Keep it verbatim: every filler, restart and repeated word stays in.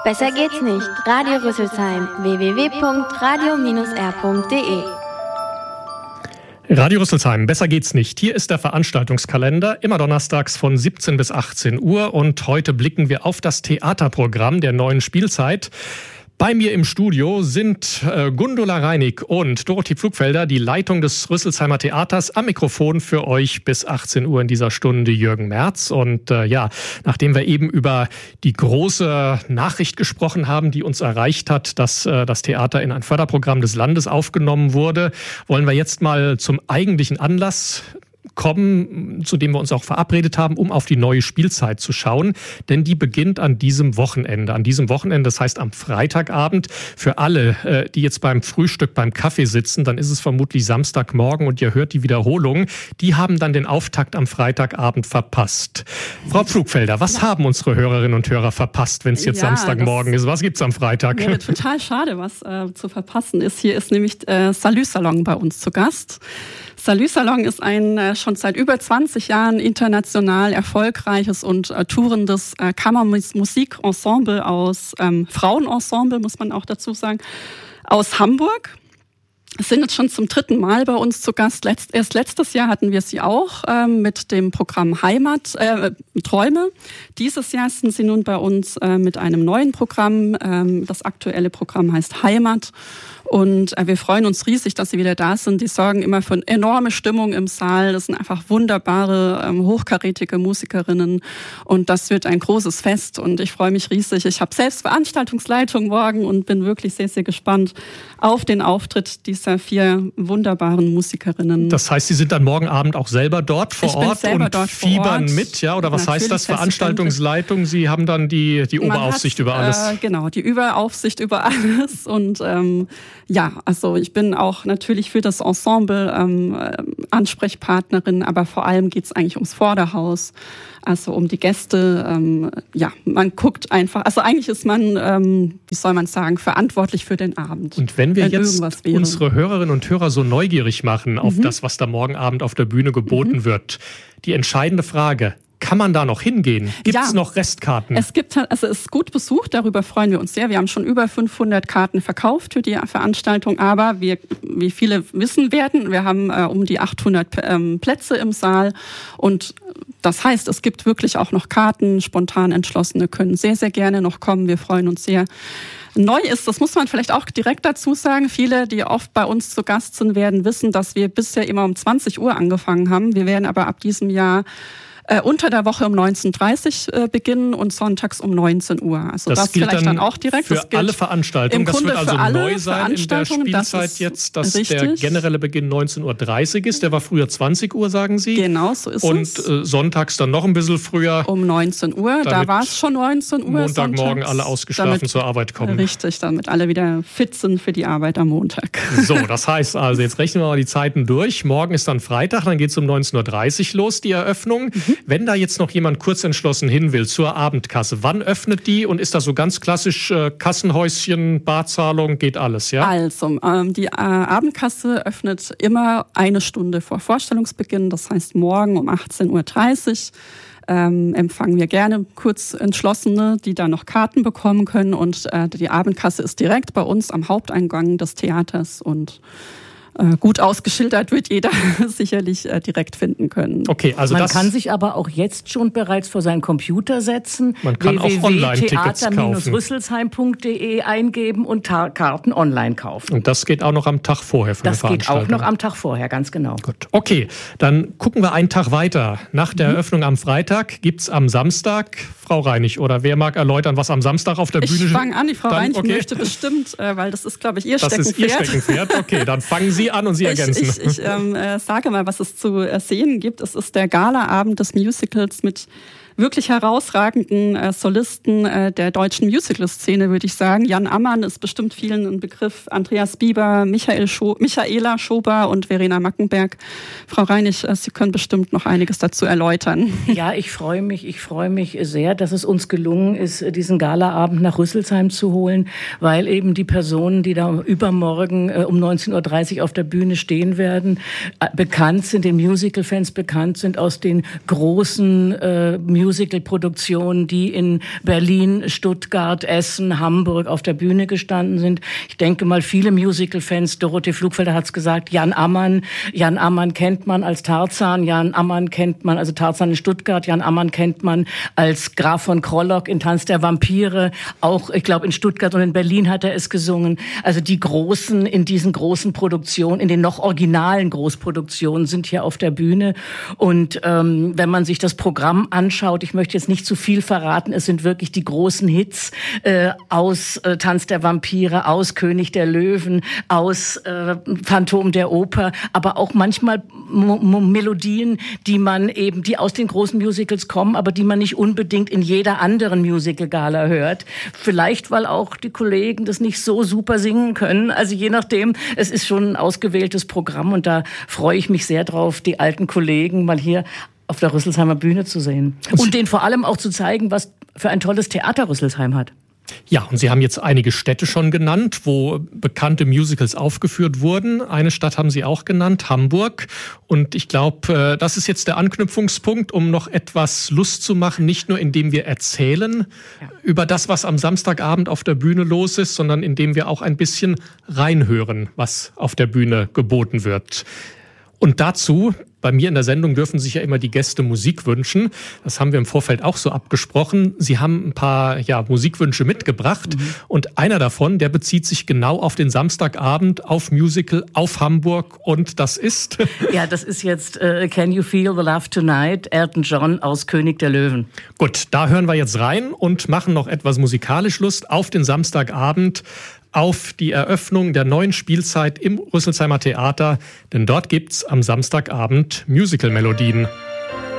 Besser geht's nicht. Radio Rüsselsheim. w w w punkt radio Bindestrich r punkt d e Radio Rüsselsheim, besser geht's nicht. Hier ist der Veranstaltungskalender, immer donnerstags von siebzehn bis achtzehn Uhr. Und heute blicken wir auf das Theaterprogramm der neuen Spielzeit. Bei mir im Studio sind äh, Gundula Reinig und Dorothee Pflugfelder, die Leitung des Rüsselsheimer Theaters. Am Mikrofon für euch bis achtzehn Uhr in dieser Stunde Jürgen Merz. Und äh, ja, nachdem wir eben über die große Nachricht gesprochen haben, die uns erreicht hat, dass äh, das Theater in ein Förderprogramm des Landes aufgenommen wurde, wollen wir jetzt mal zum eigentlichen Anlass kommen, zu dem wir uns auch verabredet haben, um auf die neue Spielzeit zu schauen. Denn die beginnt an diesem Wochenende. An diesem Wochenende, das heißt am Freitagabend. Für alle, die jetzt beim Frühstück, beim Kaffee sitzen, dann ist es vermutlich Samstagmorgen und ihr hört die Wiederholung. Die haben dann den Auftakt am Freitagabend verpasst. Frau Pflugfelder, was ja. haben unsere Hörerinnen und Hörer verpasst, wenn es jetzt ja, Samstagmorgen ist? Was gibt's am Freitag? Wäre total schade, was äh, zu verpassen ist. Hier ist nämlich äh, Salü Salon bei uns zu Gast. Salü Salon ist ein äh, schon seit über zwanzig Jahren international erfolgreiches und äh, tourendes äh, Kammermusikensemble aus ähm, Frauenensemble, muss man auch dazu sagen, aus Hamburg. Es sind jetzt schon zum dritten Mal bei uns zu Gast. Letzt, erst letztes Jahr hatten wir sie auch ähm, mit dem Programm Heimat, äh, Träume. Dieses Jahr sind sie nun bei uns äh, mit einem neuen Programm. Ähm, das aktuelle Programm heißt Heimat. Und äh, wir freuen uns riesig, dass sie wieder da sind. Die sorgen immer für eine enorme Stimmung im Saal. Das sind einfach wunderbare, ähm, hochkarätige Musikerinnen. Und das wird ein großes Fest. Und ich freue mich riesig. Ich habe selbst Veranstaltungsleitung morgen und bin wirklich sehr, sehr gespannt auf den Auftritt dieser vier wunderbaren Musikerinnen. Das heißt, Sie sind dann morgen Abend auch selber dort vor ich bin Ort selber und dort fiebern vor Ort. mit, ja? Oder was Natürlich, heißt das? Veranstaltungsleitung? Sie haben dann die, die Oberaufsicht hat, über alles. Äh, genau, die Überaufsicht über alles. Und ähm, ja, also ich bin auch natürlich für das Ensemble ähm, Ansprechpartnerin, aber vor allem geht's eigentlich ums Vorderhaus, also um die Gäste. Ähm, ja, man guckt einfach, also eigentlich ist man, ähm, wie soll man sagen, verantwortlich für den Abend. Und wenn wir wenn jetzt unsere Hörerinnen und Hörer so neugierig machen auf mhm. das, was da morgen Abend auf der Bühne geboten mhm. wird, die entscheidende Frage: Kann man da noch hingehen? Gibt es ja, noch Restkarten? Es gibt, also es ist gut besucht, darüber freuen wir uns sehr. Wir haben schon über fünfhundert Karten verkauft für die Veranstaltung, aber wir, wie viele wissen werden, wir haben äh, um die achthundert ähm, Plätze im Saal und das heißt, es gibt wirklich auch noch Karten. Spontan Entschlossene können sehr, sehr gerne noch kommen. Wir freuen uns sehr. Neu ist, das muss man vielleicht auch direkt dazu sagen, viele, die oft bei uns zu Gast sind, werden wissen, dass wir bisher immer um zwanzig Uhr angefangen haben. Wir werden aber ab diesem Jahr Äh, unter der Woche um neunzehn Uhr dreißig äh, beginnen und sonntags um neunzehn Uhr. Also das, das gilt vielleicht dann, dann auch direkt. Für das gilt alle Veranstaltungen. Das wird also neu sein in der Spielzeit das jetzt, dass richtig. Der generelle Beginn neunzehn Uhr dreißig ist. Der war früher zwanzig Uhr, sagen Sie. Genau, so ist und, es. Und äh, sonntags dann noch ein bisschen früher. Um neunzehn Uhr, da war es schon neunzehn Uhr. Montagmorgen alle ausgeschlafen damit, zur Arbeit kommen. Richtig, damit alle wieder fit sind für die Arbeit am Montag. So, das heißt also, jetzt rechnen wir mal die Zeiten durch. Morgen ist dann Freitag, dann geht es um neunzehn Uhr dreißig los, die Eröffnung. Mhm. Wenn da jetzt noch jemand jemand kurz entschlossen hin will zur Abendkasse, wann öffnet die und ist das so ganz klassisch äh, Kassenhäuschen, Barzahlung, geht alles, ja? Also, ähm, die äh, Abendkasse öffnet immer eine Stunde vor Vorstellungsbeginn, das heißt morgen um achtzehn Uhr dreißig. Ähm, empfangen wir gerne kurz Entschlossene, die da noch Karten bekommen können und äh, die Abendkasse ist direkt bei uns am Haupteingang des Theaters und gut ausgeschildert wird jeder sicherlich direkt finden können. Okay, also man das kann sich aber auch jetzt schon bereits vor seinen Computer setzen, man kann auch Online-Tickets kaufen, theater Bindestrich rüsselsheim punkt d e eingeben und ta- Karten online kaufen. Und das geht auch noch am Tag vorher von das der Veranstaltung? Das geht auch noch am Tag vorher, ganz genau. Gut, okay, dann gucken wir einen Tag weiter. Nach der mhm. Eröffnung am Freitag gibt's am Samstag, Frau Reinig, oder wer mag erläutern, was am Samstag auf der ich Bühne... Ich fange an, die Frau dann, Reinig okay. möchte bestimmt, äh, weil das ist, glaube ich, ihr das Steckenpferd. Das ist ihr Steckenpferd, okay, dann fangen Sie an und Sie ergänzen. Ich, ich, ich ähm, äh, sage mal, was es zu äh, sehen gibt. Es ist der Galaabend des Musicals mit wirklich herausragenden äh, Solisten äh, der deutschen Musical-Szene, würde ich sagen. Jan Ammann ist bestimmt vielen ein Begriff. Andreas Bieber, Michael Scho- Michaela Schober und Verena Mackenberg. Frau Reinig, äh, Sie können bestimmt noch einiges dazu erläutern. Ja, ich freue mich, ich freue mich sehr, dass es uns gelungen ist, diesen Galaabend nach Rüsselsheim zu holen, weil eben die Personen, die da übermorgen äh, um neunzehn Uhr dreißig auf der Bühne stehen werden, äh, bekannt sind, den Musical-Fans bekannt sind aus den großen äh, Musicals Musical-Produktionen, die in Berlin, Stuttgart, Essen, Hamburg auf der Bühne gestanden sind. Ich denke mal, viele Musical-Fans, Dorothee Flugfelder hat's gesagt, Jan Ammann, Jan Ammann kennt man als Tarzan, Jan Ammann kennt man, also Tarzan in Stuttgart, Jan Ammann kennt man als Graf von Krollock in Tanz der Vampire, auch, ich glaube, in Stuttgart und in Berlin hat er es gesungen. Also die Großen in diesen großen Produktionen, in den noch originalen Großproduktionen sind hier auf der Bühne. Und ähm, wenn man sich das Programm anschaut, ich möchte jetzt nicht zu viel verraten, es sind wirklich die großen Hits äh, aus äh, Tanz der Vampire, aus König der Löwen, aus äh, Phantom der Oper, aber auch manchmal Mo- Mo- Melodien, die man eben, die aus den großen Musicals kommen, aber die man nicht unbedingt in jeder anderen Musical-Gala hört. Vielleicht, weil auch die Kollegen das nicht so super singen können. Also je nachdem, es ist schon ein ausgewähltes Programm und da freue ich mich sehr drauf, die alten Kollegen mal hier auf der Rüsselsheimer Bühne zu sehen. Und denen vor allem auch zu zeigen, was für ein tolles Theater Rüsselsheim hat. Ja, und Sie haben jetzt einige Städte schon genannt, wo bekannte Musicals aufgeführt wurden. Eine Stadt haben Sie auch genannt, Hamburg. Und ich glaube, das ist jetzt der Anknüpfungspunkt, um noch etwas Lust zu machen, nicht nur indem wir erzählen ja. über das, was am Samstagabend auf der Bühne los ist, sondern indem wir auch ein bisschen reinhören, was auf der Bühne geboten wird. Und dazu, bei mir in der Sendung dürfen sich ja immer die Gäste Musik wünschen. Das haben wir im Vorfeld auch so abgesprochen. Sie haben ein paar ja, Musikwünsche mitgebracht. Mhm. Und einer davon, der bezieht sich genau auf den Samstagabend, auf Musical, auf Hamburg. Und das ist? Ja, das ist jetzt uh, Can You Feel the Love Tonight? Elton John aus König der Löwen. Gut, da hören wir jetzt rein und machen noch etwas musikalisch Lust auf den Samstagabend, auf die Eröffnung der neuen Spielzeit im Rüsselsheimer Theater, denn dort gibt's am Samstagabend Musical-Melodien.